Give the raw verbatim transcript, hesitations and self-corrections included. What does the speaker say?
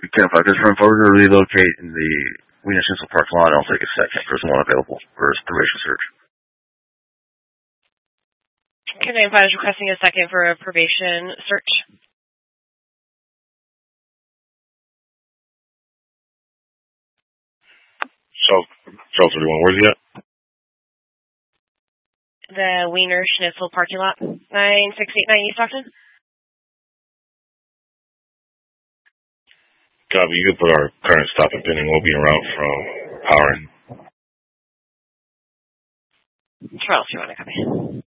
ten five, just run forward to relocate in the Wiener Schnitzel parking lot. I'll take a second. There's one available for a probation search. ten five is requesting a second for a probation search. Charles thirty-one, where's he at? The Wiener Schnitzel parking lot, nine six eight nine East Stockton. Copy, you can put our current stop and pending. We'll be en route from Howard. Charles, you want to copy?